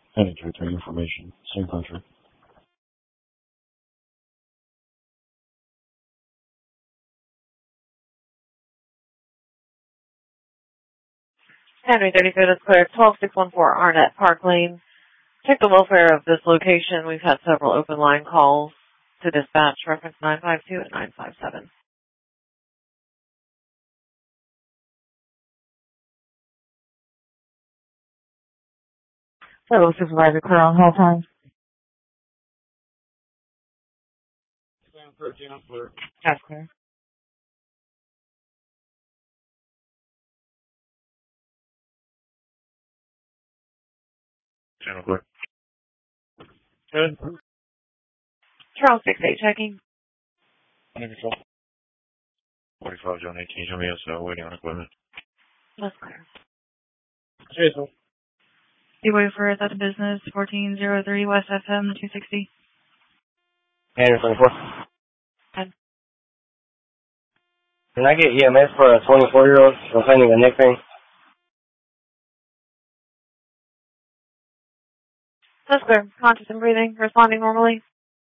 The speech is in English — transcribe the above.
Enter information. Same country. Henry 33, that's clear. 12614 Arnett Park Lane. Check the welfare of this location. We've had several open line calls to dispatch. Reference 952 and 957. Hello, Supervisor, clear on hold time. Sam 13, I'm clear. That's clear. Channel clear. Good. Charles 68 checking. Under control. 45 John 18, show me us, waiting on equipment. That's clear. Jason. Seaway for is at the business, 1403 West FM 260. Henry 24. And Can I get EMS for a 24-year-old complaining of neck pain? that's clear. Conscious and breathing, responding normally.